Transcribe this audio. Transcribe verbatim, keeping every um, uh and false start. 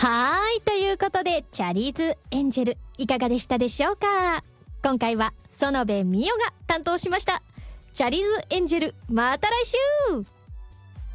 はーい、ということでチャリーズエンジェルいかがでしたでしょうか。今回は園部美代が担当しました。チャリーズエンジェル、また来週。